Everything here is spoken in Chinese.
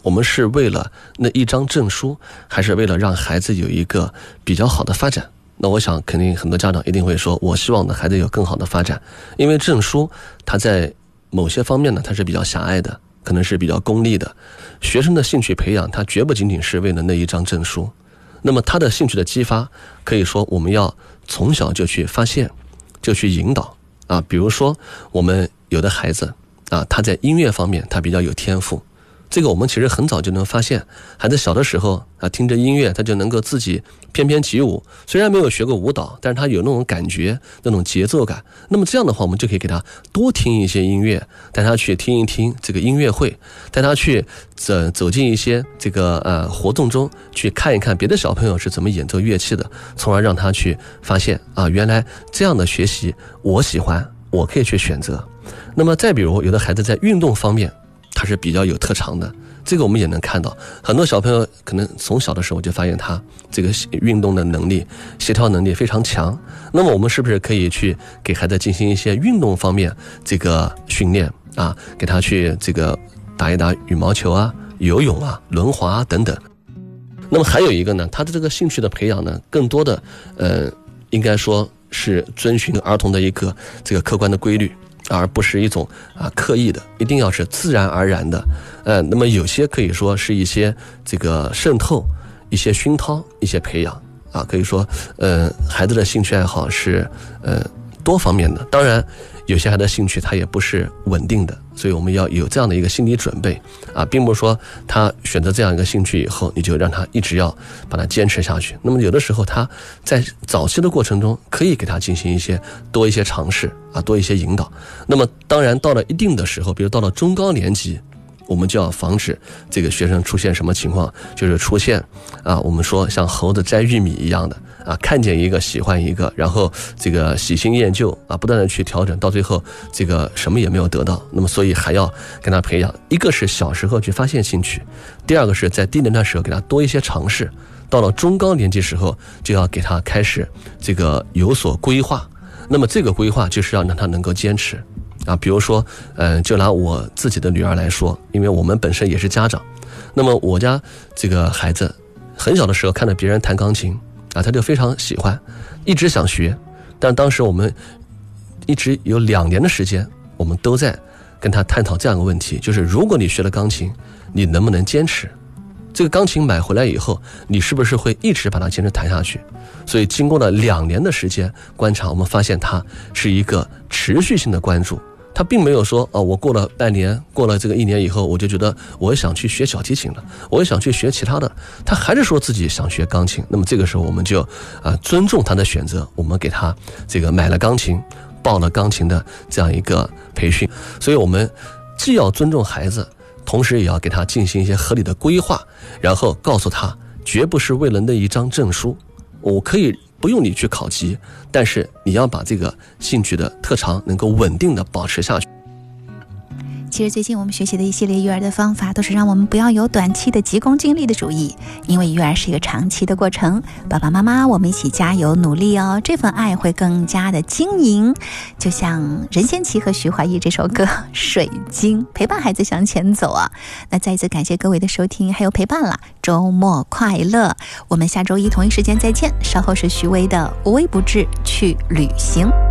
我们是为了那一张证书，还是为了让孩子有一个比较好的发展？那我想肯定很多家长一定会说，我希望我的孩子有更好的发展，因为证书它在某些方面呢，它是比较狭隘的，可能是比较功利的。学生的兴趣培养，它绝不仅仅是为了那一张证书。那么他的兴趣的激发，可以说我们要从小就去发现，就去引导啊。比如说我们有的孩子啊，他在音乐方面他比较有天赋，这个我们其实很早就能发现，孩子小的时候啊，听着音乐他就能够自己翩翩起舞，虽然没有学过舞蹈，但是他有那种感觉，那种节奏感。那么这样的话，我们就可以给他多听一些音乐，带他去听一听这个音乐会，带他去走进一些这个活动中，去看一看别的小朋友是怎么演奏乐器的，从而让他去发现啊，原来这样的学习我喜欢，我可以去选择。那么再比如有的孩子在运动方面他是比较有特长的，这个我们也能看到，很多小朋友可能从小的时候就发现他这个运动的能力、协调能力非常强。那么我们是不是可以去给孩子进行一些运动方面这个训练啊，给他去这个打一打羽毛球啊、游泳啊、轮滑啊等等。那么还有一个呢，他的这个兴趣的培养呢，更多的应该说是遵循儿童的一个这个客观的规律，而不是一种刻意的，一定要是自然而然的。那么有些可以说是一些这个渗透、一些熏陶、一些培养啊，可以说孩子的兴趣爱好是多方面的。当然有些孩子的兴趣他也不是稳定的，所以我们要有这样的一个心理准备啊，并不是说他选择这样一个兴趣以后，你就让他一直要把它坚持下去。那么有的时候他在早期的过程中可以给他进行多一些尝试啊，多一些引导。那么当然到了一定的时候，比如到了中高年级，我们就要防止这个学生出现什么情况，就是出现我们说像猴子摘玉米一样的看见一个喜欢一个，然后这个喜新厌旧不断的去调整，到最后这个什么也没有得到。那么所以还要跟他培养，一个是小时候去发现兴趣，第二个是在低年段时候给他多一些尝试，到了中高年级时候就要给他开始这个有所规划。那么这个规划就是要让他能够坚持比如说就拿我自己的女儿来说，因为我们本身也是家长，那么我家这个孩子很小的时候看到别人弹钢琴他就非常喜欢，一直想学。但当时我们一直有2年的时间，我们都在跟他探讨这样一个问题，就是如果你学了钢琴，你能不能坚持？这个钢琴买回来以后，你是不是会一直把它坚持弹下去？所以经过了2年的时间观察，我们发现它是一个持续性的关注。他并没有说我过了半年，过了这个1年以后，我就觉得我想去学小提琴了，我也想去学其他的，他还是说自己想学钢琴。那么这个时候我们就尊重他的选择，我们给他这个买了钢琴，报了钢琴的这样一个培训。所以我们既要尊重孩子，同时也要给他进行一些合理的规划，然后告诉他绝不是为了那一张证书，我可以不用你去考级，但是你要把这个兴趣的特长能够稳定的保持下去。 其实最近我们学习的一系列育儿的方法，都是让我们不要有短期的急功近利的主义，因为育儿是一个长期的过程。爸爸妈妈，我们一起加油努力哦，这份爱会更加的晶莹。就像任贤齐和徐怀钰这首歌《水晶》，陪伴孩子向前走啊。那再一次感谢各位的收听还有陪伴啦，周末快乐！我们下周一同一时间再见。稍后是徐薇的无微不至去旅行。